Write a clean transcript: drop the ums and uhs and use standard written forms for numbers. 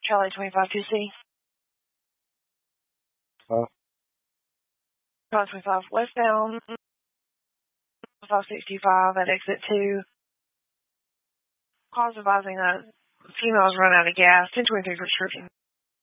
Charlie 25 2C. Charlie 25 westbound, 565 at exit 2. Cause advising that females run out of gas, 1023 prescription.